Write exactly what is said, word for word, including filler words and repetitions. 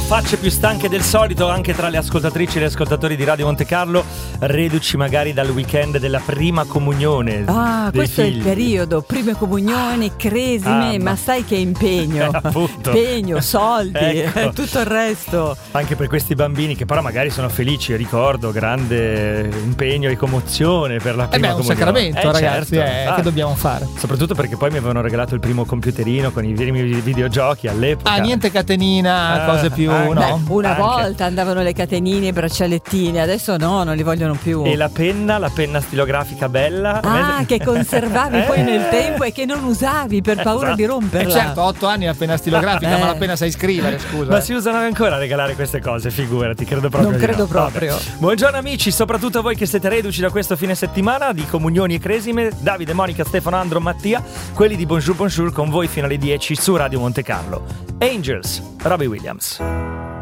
facce più stanche del solito anche tra le ascoltatrici e gli ascoltatori di Radio Monte Carlo, reduci magari dal weekend della prima comunione. Ah, dei questo figli. è il periodo, prime comunioni, cresime, Ah, ma... ma sai che impegno, Eh, appunto. impegno, soldi, Ecco. tutto il resto. Anche per questi bambini che però magari sono felici, ricordo, grande impegno e commozione per la Eh prima beh, è un comunione. sacramento, Eh, ragazzi, certo. eh, Ah, che dobbiamo fare? soprattutto perché poi mi avevano regalato il primo computerino con i primi videogiochi all'epoca. Ah, niente catenina, Ah, cose più, anche. no? Una Anche. volta andavano le catenine e i braccialettini, adesso no, non li vogliono più. E la penna, la penna stilografica bella. Ah, che conservavi Eh. poi nel tempo e che non usavi per paura Esatto. di E romperla. certo, otto anni la penna stilografica, Eh. ma la penna sai scrivere, scusa. Ma eh. si usano ancora a regalare queste cose, figurati, credo proprio Non di credo no. proprio. Vabbè. Buongiorno amici, soprattutto voi che siete reduci da questo fine settimana di comunioni e cresime. Davide, Monica, Stefano, Andro, Mattia, quelli di Bonjour Bonjour con voi fino alle dieci su Radio Monte Carlo. Angels, Robbie Williams.